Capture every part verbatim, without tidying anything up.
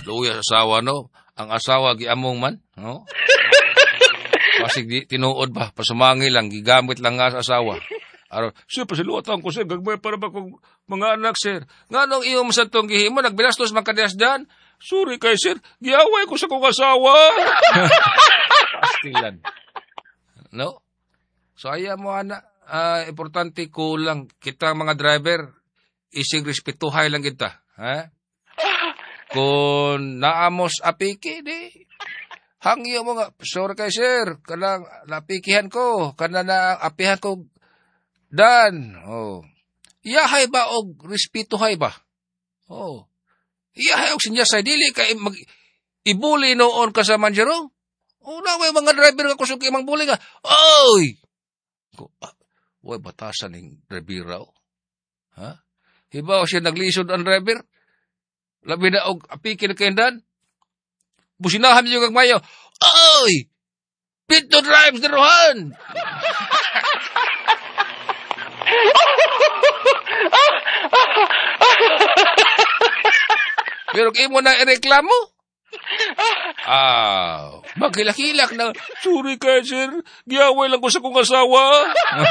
luya sa asawa, no? Ang asawa, giamong man, no? Kasi di, tinuod ba, pasumangi lang, gigamit lang nga sa asawa. Aro, sir, pasiluatan ko, sir, gagmay para ba kong mga anak, sir? Nga nung iyo mo sa itong gihimo, nagbinastos man kadiyas dyan. Sorry kay sir, giaway ko sa kong asawa. Pastilan. No? So, ayaw mo, anak, uh, importante ko lang, kita mga driver, isig respetuhay lang kita. Ha? Kung naamos apiki, di, hangyo mo nga, sorry kay sir, kanang napikihan ko, kanang na apihan ko, dan, oh, iyahay ba o respetuhay ba? Oh, iyahay o sinyasay, dili ka mag, ibuli noon ka sa manjaro? Oh, na, may mga driver ka kusuki, mang buli ka, oy! Ah, way, batasan ng driver raw. Ha? Hibaw siya naglisod ang driver? Labi na og apiki na kaindan? Businahan niyo kag mayo. Oy! Pit to drive daruhan! Pero kimo na ireklamo? Ah, magkilak-kilak na, sorry ka, sir. Giyaway lang ko sa kong asawa.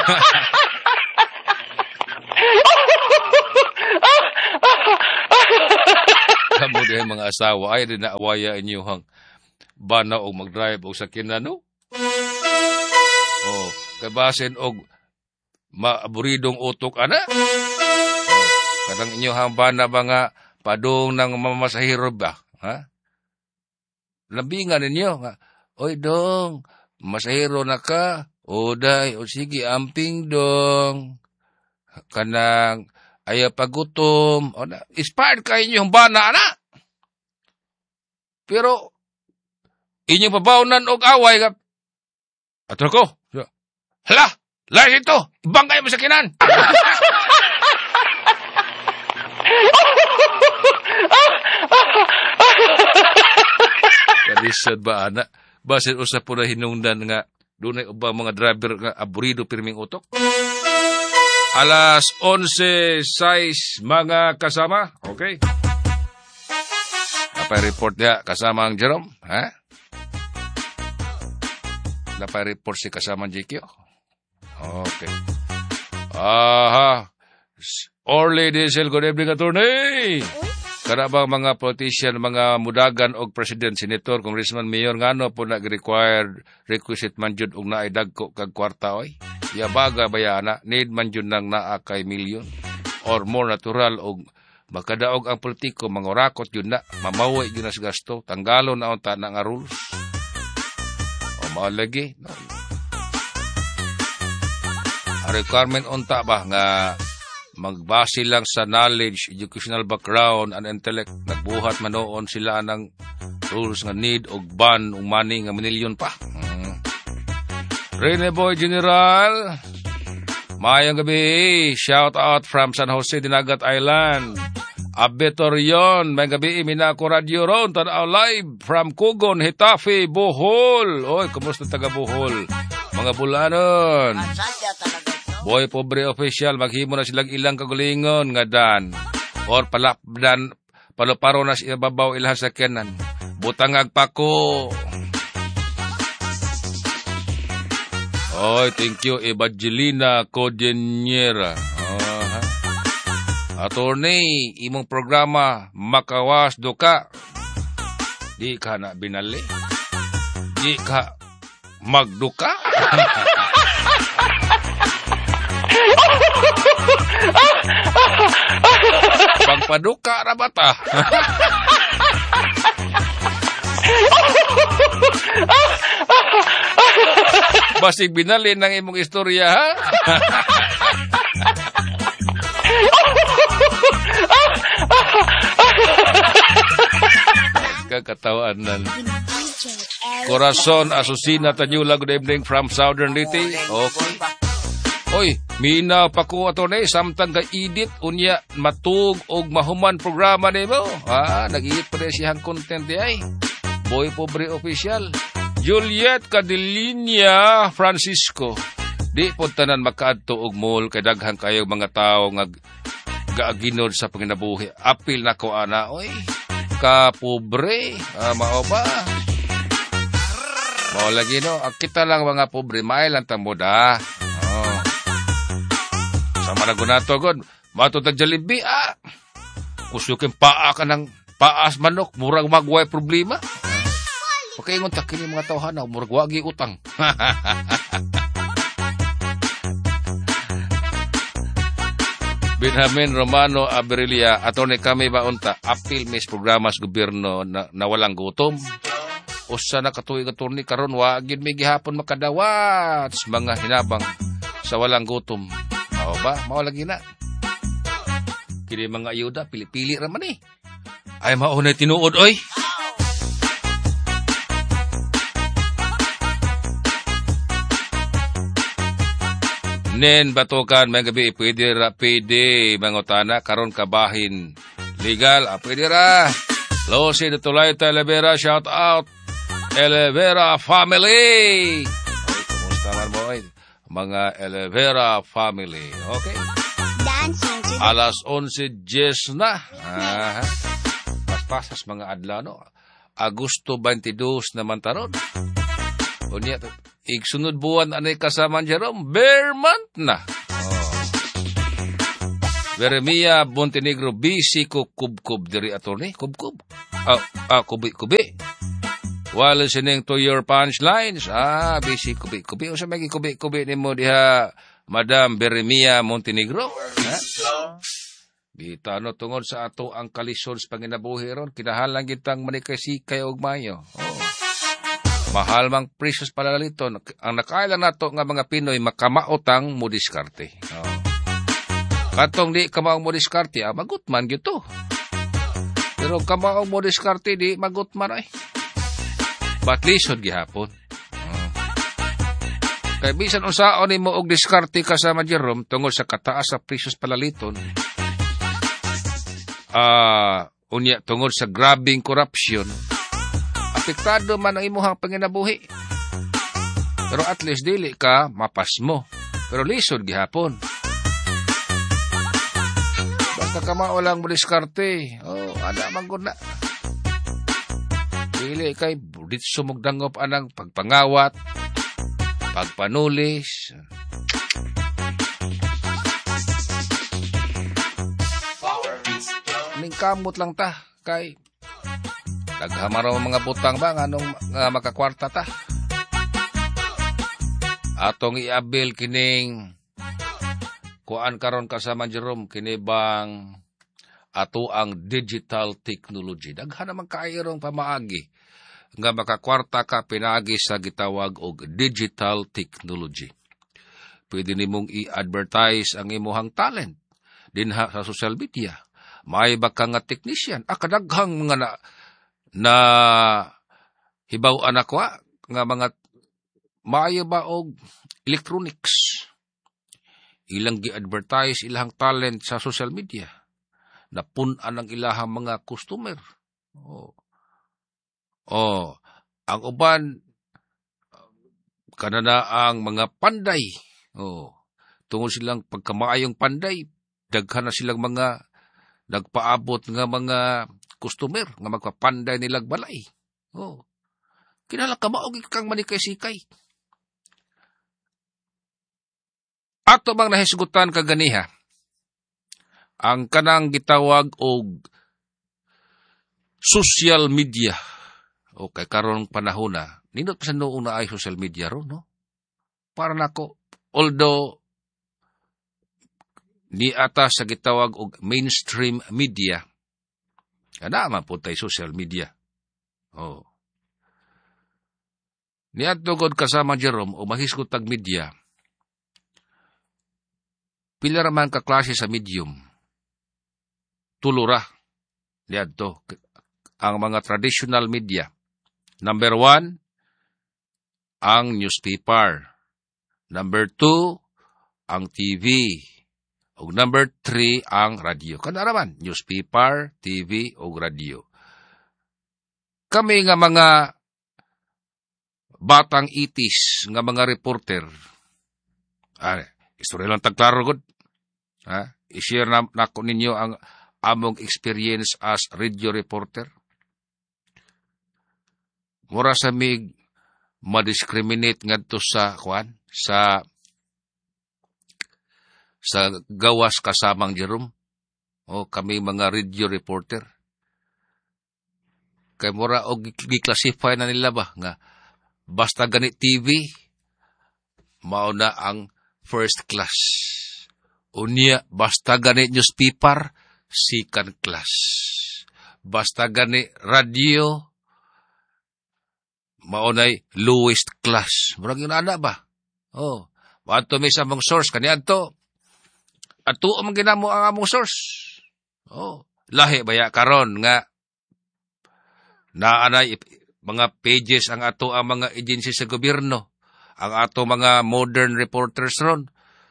Kamu din mga asawa, ay rin naawaya inyo hang bana o mag-drive o sakyan no? Oh, kabasin og maaburidong utok, ana? Oh, kadang inyo hang bana ba nga padong ng mamasahiro ba? Ha? Labingan ninyo nga, oy dong, masahiro na ka, o day, o sige, amping dong, kanang, ayaw pagutom, o na, inspired kayo inyong bana, na. Pero, inyong pabaunan og away, ka, atro ko, hala, lahat ito, bangkay mo sa kinan. Kalisod ba, ana? Basin usap po na hinungdan nga, doon ay ubang mga driver nga aburido pirming utok. Alas onse sais mga kasama. Okay. Napay report niya kasama ang Jerome. Ha? Napay report si kasama ang J Q. Okay. Aha. Orly Diesel, good evening, attorney. Kada bang mga politician, mga mudagan og president, senator, congressman, mayor, ngano po nag-required requisite man jud og naay dagko kag kwarta oy. Ya baga bayana, need man jud nang naa kay milyon or more natural og makadaog ang politiko mangurakot jud na, mamawi jud na sa gasto, tanggalon na unta na nga rules. O mao lagi, no. A requirement unta ba nga magbase lang sa knowledge, educational background, and intellect. Nagbuhat manoon sila ng rules nga need og ban og money nga milyon pa. Hmm. Rene Boy General, mayang gabi. Shout out from San Jose, Dinagat Island. Abetorion, mayang gabi. Minako Radio Ron, tanaw live from Kugon, Hitafe, Bohol. Oy, kumusta taga Bohol? Mga bulanon. Boy Pobre Official, maghimo na silang ilang kagulingon nga dan. Or palapdan, paluparo na siya babaw ilang sakyanan. Butangag pa ko. Oy, thank you, Evangelina Codeniera. Uh, Attorney, imong programa, makawas do ka. Di ka na binali. Di ka magduka. Pagpaduka na bata. Basig binalin ng imong istorya, ha? Kakatawaan na. Corazon Asusina Tanyula, good evening from Southern Liti. Okay. Oy, minaw pa ko ato na samtang ka-edit, unya, matug, og mahuman programa na mo. Ah, nag-edit pa rin siyang content di ay. Boy Pobre Official. Juliet Cadilinia Francisco. Di po tanan makaadto og mall, kay daghang kayo mga tao nga gaaginod sa panginabuhi. Apil na ko ana, oy. ka pobre, ah, mao ba? Mao lagi no, ang kita lang mga pobre, mailan ta mo da. Oh. Sa managunato god, mato ta Jollibee ah. Kusukin paa ka ng paas manok, murag magway problema. Pakaingon ta kini mga tawhana, murag wagi utang. Benjamin Romano Abrilia, attorney kami ba unta, appeal mis programas gobyerno na, na walang gutom. Usa na katuig attorney karon wa gyud may gihapon makadawat sa mga hinabang sa walang gutom. Mao ba? Mao lagi na. Kini mga ayuda pili-pili ra man eh. Ay mao na tinuod oy. Nen batukan may gabi pwede ra pwede mangutana karon kabahin legal ah, pwede ra. Losi de Tulay Elevera, shout out Elevera family. Okay, kumusta man mo ay mga Elevera family. Okay. Alas onse yes na. Ah, paspasas mga adlaw no. Agosto twenty-dos naman taron. Unya igsunod buwan anay kasama Jerome, bare month na. Oh. Veremia Montenegro, busy ko kubkub diri attorney, kubkub. Ah, ah kubi-kubi. While listening to your punchlines, ah, busy kubi-kubi. O sa may kubi-kubi ni mo diha, Madam Veremia Montenegro. Ha? Bita no tungod sa ato ang kalisod sa panginabuhi ron, kinahanglan gitang manikay-sikay og mayo. Oh. Mahal mang precious palalito. Ang nakailan nato nga mga Pinoy makamaotang mo diskarte. Oh. Katong di kamaong mo diskarte, ah, magutman gyud to. Pero kamaong mo diskarte di magutman ay. Batlisod gihapon. Oh. Kay bisan unsaon nimo og diskarte kasama Jerome tungod sa kataas sa precious palaliton. Ah, uh, unya tungod sa grabing corruption. Apektado man ang imuhang panginabuhi. Pero at least dili ka mapas mo. Pero lisod gihapon. Basta ka mawalang mo diskarte. Oh, ada man gud na. Dili kay budit sumugdangop anang pagpangawat, pagpanulis. Ning kamot lang ta kay naghamaraw mga butang ba nganong nga makakwarta ta. Atong iabil kining kuan karon kasama Jerome kini bang ato ang digital technology. Daghan naman kaayong pamaagi nga makakwarta ka pinaagi sa gitawag og digital technology. Pwede nimong i-advertise ang imuhang talent dinha sa social media. May baka nga technician, akadaghang mga na na hibaw-an ako nga mga maayo ba og electronics. Ilang gi-advertise ilang talent sa social media. Napun-an ang ilahang mga customer. Oh. Oh, ang uban kanana ang mga panday. Oh. Tungod silang pagkamaayong panday, daghan na silang mga nagpaabot nga mga customer nga magpapanday nilag balay. Oh. Kinala ka maog kang manikay-sikay. Ato bang nahisgutan kaganiha ang kanang gitawag og social media. Okay, karon panahon na. Nindot pa sa noong na ay social media ro, no? Para nako, although ni ata sa gitawag og mainstream media, kada man po tayo social media. Oh. Ni ato god kasama Jerome o mahisgot tag media. Pila ra man ka klase sa medium. Tulura. Ni ato ang mga traditional media. Number one, ang newspaper. Number two, ang T V. O number three, ang radio. Kana raman, newspaper, T V, o radio. Kami nga mga batang itis, nga mga reporter, ah, istorya lang tagklaro god. Ha? I-share na nako ninyo ang among experience as radio reporter. mura sa mig ma-discriminate ngadto sa kwan sa sa gawas kasamang Jerome. O kami mga radio reporter. Kay mura og gi-classify na nila ba nga basta ganit T V mao na ang first class. Unya basta ganit newspaper second class. Basta ganit radio mao nay lowest class. Murag yun ana ba? Oh, ato may sa mong source kaniadto. Ato ang ginamo ang among source. Oh, lahi baya karon nga naanay mga pages ang ato ang mga agency sa gobyerno, ang ato mga modern reporters ron.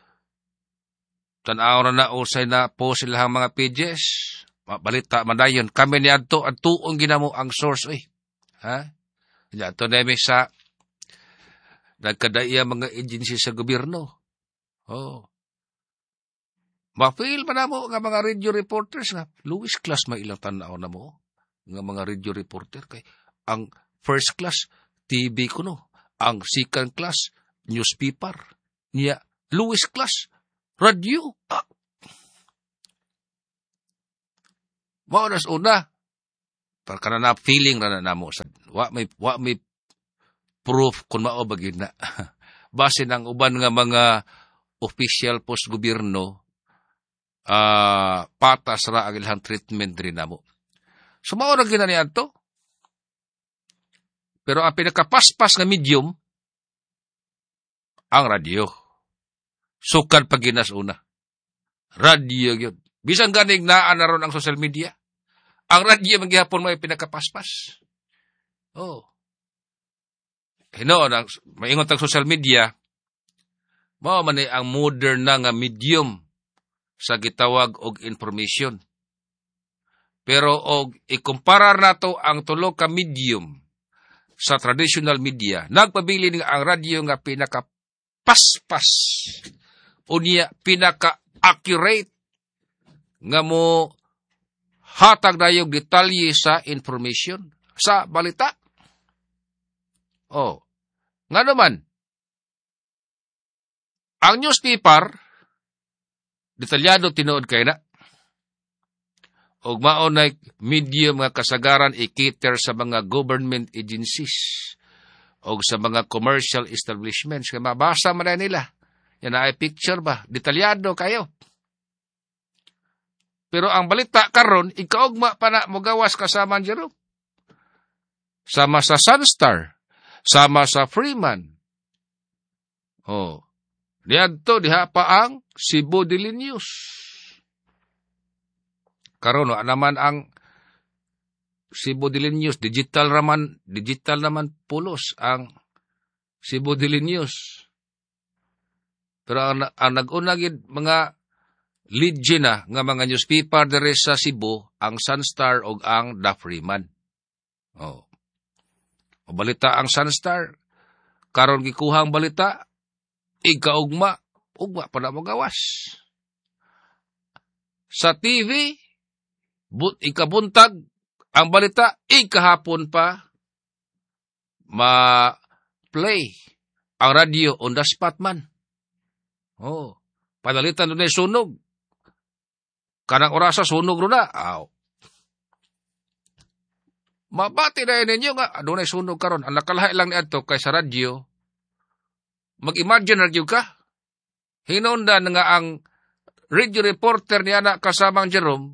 Tan-aw na na usay na post sila ang mga pages. Balita madayon kami ni adto adto ang ginamo ang source oy. Ha? Ya to nemi sa nagkadaiya mga agency sa gobyerno. Oh. Ma-feel pa na mo nga mga radio reporters nga Louis class may ilang tanaw na mo nga mga radio reporter kay ang first class T V kuno, ang second class newspaper niya Louis class radio. Ah. Mao nas una para kana na feeling ra na namo sa wa may wa may proof kun mao bagid na base ng uban nga mga official post gobyerno uh, patas ra ang ilang treatment rin namo. So mao ra ginani adto. Pero ang pinakapaspas nga medium ang radio. Sukad paginas una. Radio gyud. Bisan ganing naa na ron ang social media. Ang radyo magyapon mo ay pinakapaspas. Oh. Hino, maingon tag social media, mao man ay ang modern na nga medium sa gitawag og information. Pero og ikumparar nato ang tulo ka medium sa traditional media, nagpabili nga ang radyo nga pinakapaspas unya pinaka-accurate nga mo hatag dayog detalye sa information, sa balita. Oh, nga naman, ang newspaper, detalyado tinuod kay na. Og maunay medium nga kasagaran i-cater sa mga government agencies og sa mga commercial establishments. Kaya mabasa man na nila. Yan ay picture ba? Detalyado kayo. Pero ang balita karon ikaugma pa na mogawas kasama Jerome. Sama sa Sunstar, sama sa Freeman. Oh. Diadto diha pa ang Cebu Daily News. Karon wa naman ang Cebu Daily News digital raman, digital naman pulos ang Cebu Daily News. Pero ang, ang nag-una gid mga legend na nga mga newspaper dere sa Cebu, ang Sunstar o ang The Freeman. Oh. O balita ang Sunstar, karon gikuha ang balita, ikaugma, ugma pa na mo gawas. Sa T V, but, ikabuntag, ang balita, ikahapon pa, ma-play ang radio on the spot man. Oh. Panalitan doon ay sunog. Kanang orasa sunog ro na. Aw. Mabati na ninyo nga adunay sunog karon. Ang nakalahi lang niadto kay sa radyo. Mag-imagine radyo ka. Hinundan nga ang radio reporter niya na kasamang Jerome.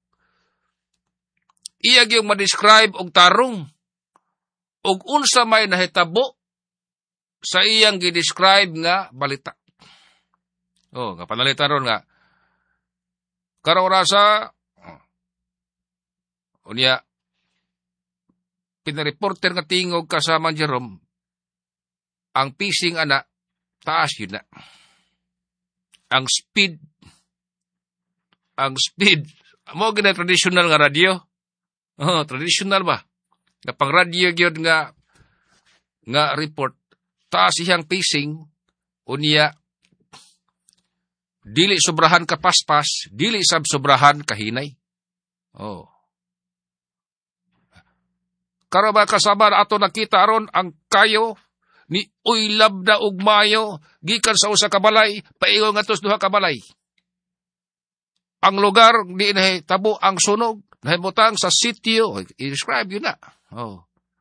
Iyag yung ma-describe og tarong. Og unsa may nahitabo sa iyang gi-describe nga balita. Oh, nga panalitan ron nga. Karong rasa, oh, unya, pinareporter nga tingog kasama Jerome, ang pising ana, taas yun na. Ang speed, ang speed, mo gina traditional nga radio. Oh, traditional ba? Nga pang radio yun nga, nga report, taas iyang pising, unya, dili sobrahan kapaspas, dili sab sobrahan kahinay. Oh. Karon ba kasama na ato nakita aron ang kayo ni uylab na ugmayo gikan sa usa ka balay paingon ngadto sa duha ka balay. Ang lugar di nahitabo ang sunog, nahimutang sa sitio, i-describe yun na. Oh.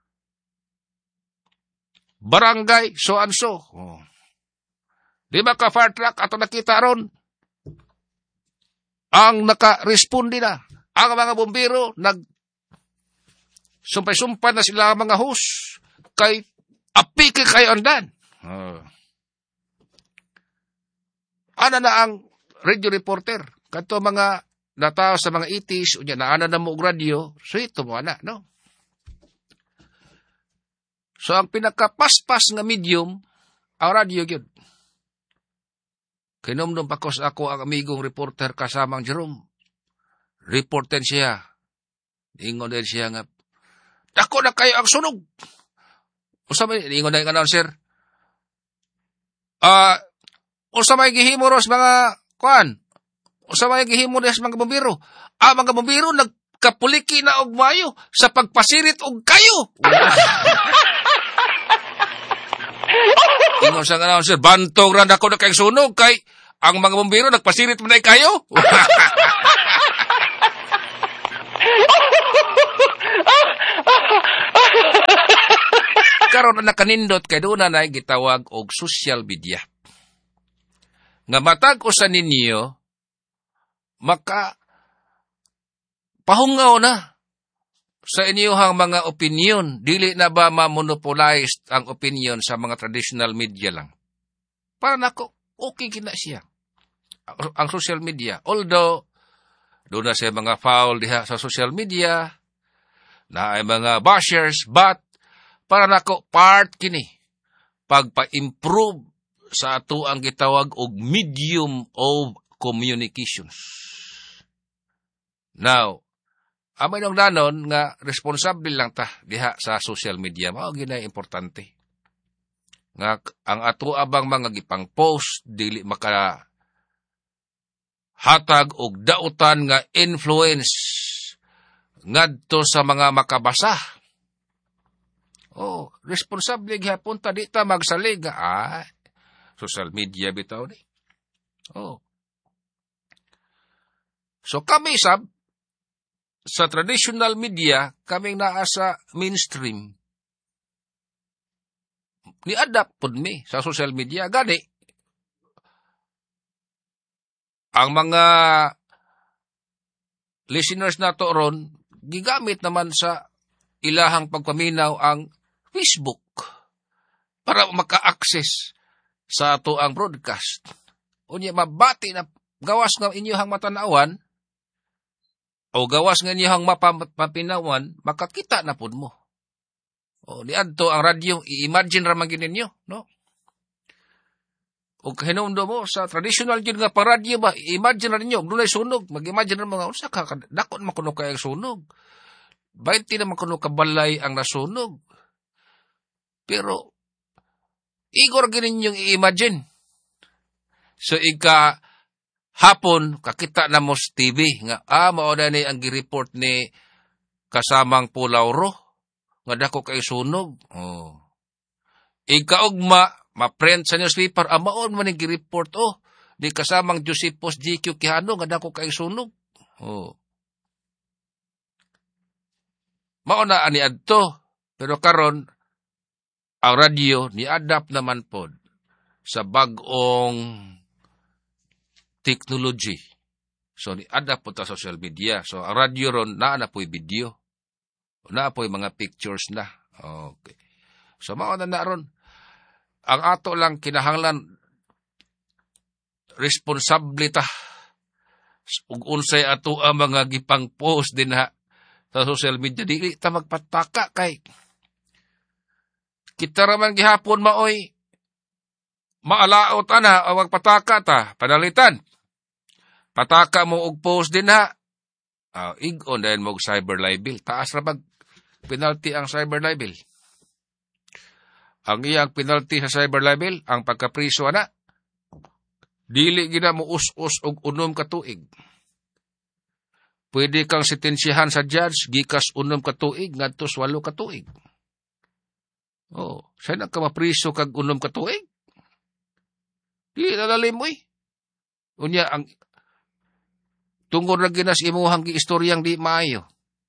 Barangay, so and so. Oh. Di ba ka fire truck ato nakita ron? Ang naka-responde na. Ang mga bumbiro, nag sumpay-sumpay na sila mga hose, kay apike kayo andan. Oh. Ano na ang radio reporter? Kanto mga natao sa mga itis, unya na ana na mo og radio, so ito mo ana, no? So ang pinakapaspas nga medium, ang radio gyud. Kinumdum pa ko sa ako ang amigong reporter kasamang Jerome. Reporten siya. Ingon din siya nga, dako na kayo ang sunog. Usa may ingon na yung announcer. Ah, uh, usa may gihimo ros mga kuan. Usa may gihimo des mga bombero. Ah, mga bombero nagkapuliki na og mayo sa pagpasirit og kayo. Ingon sa announcer, bantog ra nako na kay sunog kay ang mga bombero nagpasirit man ay kayo. Karon na nakanindot kay doon na gitawag og social media. Nga matag usa ninyo maka pahungaw na sa inyong mga opinion. Dili na ba ma-monopolize ang opinion sa mga traditional media lang? Para nako, okay gina siya. Ang social media. Although, doon na siya mga foul diha sa social media, na ay mga bashers, but para nako, part kini, pagpa-improve sa ato ang gitawag og medium of communications. Now, amay nung danon nga responsable lang ta diha sa social media, mao ginay importante. Nga ang ato abang mga gipang post dili maka hatag og dautan nga influence ngadto sa mga makabasa. Oh, responsable gyapon ta di ta magsalig nga ah, social media bitaw ni. Oh. So kami sab sa traditional media, kaming naa sa mainstream. Ni-adapt po mi sa social media. Gani, ang mga listeners na to ron, gigamit naman sa ilahang pagpaminaw ang Facebook para maka-access sa ato ang broadcast. Unya, mabati na gawas ng inyong matanawan, o gawas nga niyang mapapinawan, makakita na po mo. O niadto ang radyo, i-imagine raman ninyo, no? O hinumdo mo, sa traditional yun nga pang radyo ba, i-imagine na ninyo, doon ay sunog, mag-imagine na mga, unsa ka, dakot makuno kaya ang sunog. Baiti na makuno kabalay ang nasunog. Pero, igor ginin yung i-imagine. So, ika, hapon, kakita na mo sa T V, nga, ah, mauna ni ang gireport ni kasamang Pulauro, nga dako kay sunog. Oh. Ikaugma, ma-print sa newspaper, ah, maon man ang gireport, oh, di kasamang Josepos G Q Quijano, nga dako kay sunog. Oh. Mauna ani adto, pero karon ang radyo, ni-adapt naman po sa bagong technology. So, ni-adapt po ta social media. So, ang radyo ron, naa na po'y video. Naa po'y mga pictures na. Okay. So, mauna na ron. Ang ato lang kinahanglan, responsable ta. Ug unsay ato ang mga gipang post din ha sa social media. Dili ta magpataka kay kita raman gihapon maoy maalaot ana o magpataka ta. Panalitan. Pataka mo og post din ha. Uh, ig-on dahil mo og cyber libel. Taas ra bag penalty ang cyber libel. Ang iyang penalty sa cyber libel, ang pagkapriso ana, dili gina mo us-us og unom ka tuig. pwede kang sitensyahan sa judge, gikas unom ka tuig, ngadto sa walo ka tuig. Oh, say na ka mapriso kag unom ka tuig. Di nalalim mo eh. Unya, ang tungkol na ginas imuhang giistoryang di maayo.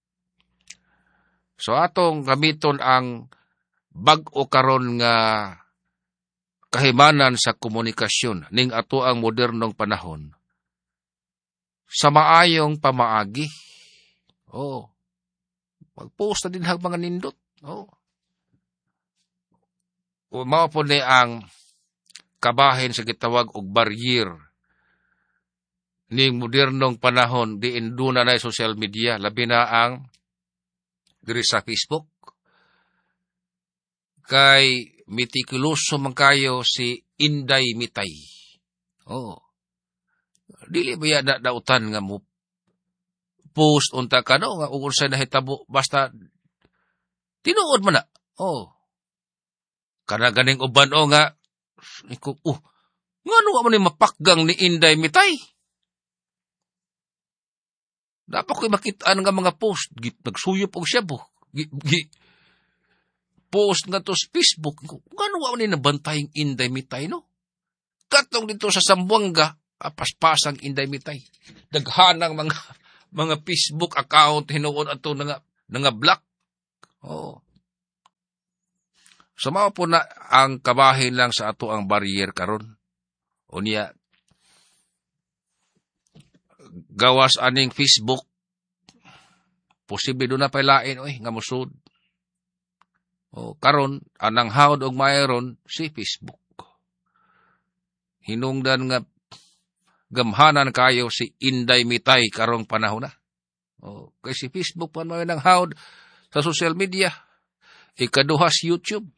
So atong gamiton ang bag-o karon nga kahimanan sa komunikasyon ning ato ang modernong panahon sa maayong pamaagi. Oh. Mag-post na din hag mga nindot. Oh. O mao po ni ang kabahin sa gitawag og barrier ning modernong panahon di induna na social media, labi na ang diri sa Facebook. Kay mitikuloso man kayo si Inday Mitay. Oh. Dili ba ya na dautan nga mo post unta ka no nga ug unsay nahitabo basta tinuod man na. Oh. Kana ganing uban o nga iko oh ngano wa man ni mapakgang ni Inday Mitay. Dapat ko'y makitaan nga mga post. Nagsuyop og siya po. Gi, gi, post nga to sa Facebook. Ngano wa ni nabantay ang Inday Mitay, no? Katong dito sa Sambuanga, paspasang Inday Mitay. Daghanang mga mga Facebook account hinuon ato nga nga block. Oh. So mao po na ang kabahin lang sa ato ang barrier karon. Unya gawas aning Facebook, posible doon na pailain, oy, nga musud. O, karon, anang hawd og mayroon si Facebook. Hinungdan nga gamhanan kayo si Inday Mitay karong panahon na. O, kay si Facebook pa may nang hawd sa social media. Ikaduha si YouTube.